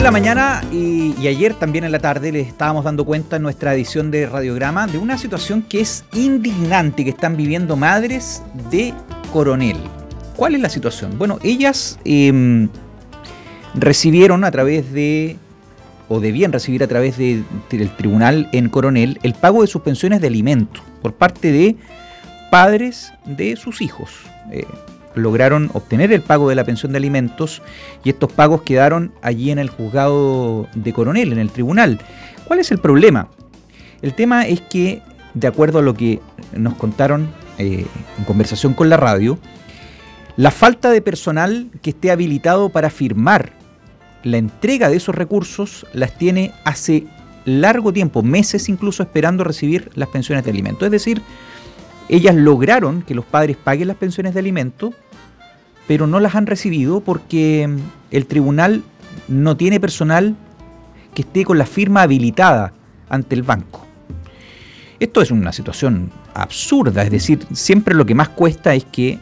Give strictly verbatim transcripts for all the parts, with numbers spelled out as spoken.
en la mañana y, y ayer también en la tarde les estábamos dando cuenta en nuestra edición de Radiograma de una situación que es indignante que están viviendo madres de Coronel. ¿Cuál es la situación? Bueno, ellas eh, recibieron a través de, o debían recibir a través de, del tribunal en Coronel, el pago de sus pensiones de alimento por parte de padres de sus hijos. Eh, lograron obtener el pago de la pensión de alimentos y estos pagos quedaron allí en el juzgado de Coronel, en el tribunal. ¿Cuál es el problema? El tema es que, de acuerdo a lo que nos contaron eh, en conversación con la radio, la falta de personal que esté habilitado para firmar la entrega de esos recursos las tiene hace largo tiempo, meses incluso, esperando recibir las pensiones de alimentos. Es decir, ellas lograron que los padres paguen las pensiones de alimento, pero no las han recibido porque el tribunal no tiene personal que esté con la firma habilitada ante el banco. Esto es una situación absurda, es decir, siempre lo que más cuesta es que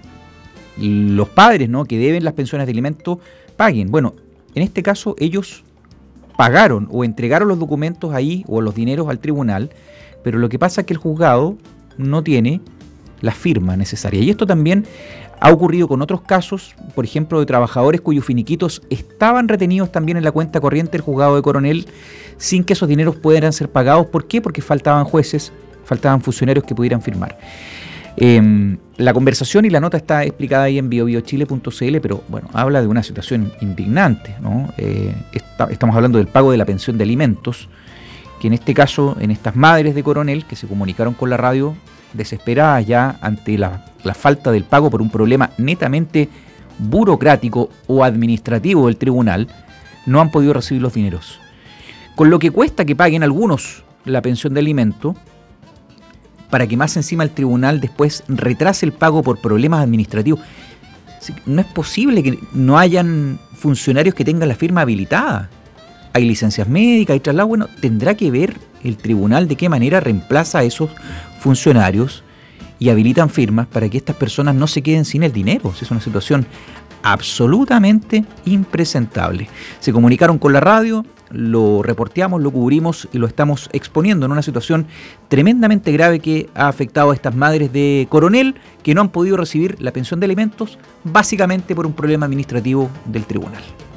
los padres, ¿no?, que deben las pensiones de alimento paguen. Bueno, en este caso ellos pagaron o entregaron los documentos ahí o los dineros al tribunal, pero lo que pasa es que el juzgado no tiene la firma necesaria. Y esto también ha ocurrido con otros casos, por ejemplo, de trabajadores cuyos finiquitos estaban retenidos también en la cuenta corriente del juzgado de Coronel sin que esos dineros pudieran ser pagados. ¿Por qué? Porque faltaban jueces, faltaban funcionarios que pudieran firmar. Eh, la conversación y la nota está explicada ahí en bio bio chile punto c l, pero bueno, habla de una situación indignante, ¿no? Eh, está, estamos hablando del pago de la pensión de alimentos, que en este caso, en estas madres de Coronel que se comunicaron con la radio, desesperadas ya ante la, la falta del pago por un problema netamente burocrático o administrativo del tribunal, no han podido recibir los dineros. Con lo que cuesta que paguen algunos la pensión de alimento, para que más encima el tribunal después retrase el pago por problemas administrativos. No es posible que no hayan funcionarios que tengan la firma habilitada. Hay licencias médicas, hay traslado. Bueno, tendrá que ver el tribunal de qué manera reemplaza a esos funcionarios y habilitan firmas para que estas personas no se queden sin el dinero. Es una situación absolutamente impresentable. Se comunicaron con la radio, lo reporteamos, lo cubrimos y lo estamos exponiendo en una situación tremendamente grave que ha afectado a estas madres de Coronel que no han podido recibir la pensión de alimentos básicamente por un problema administrativo del tribunal.